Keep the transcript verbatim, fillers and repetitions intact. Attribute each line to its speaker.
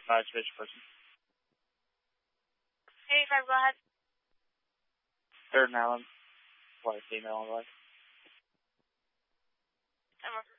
Speaker 1: five, special person.
Speaker 2: eighty-five, go ahead.
Speaker 1: Third and Allen. White female on the way.
Speaker 2: I'm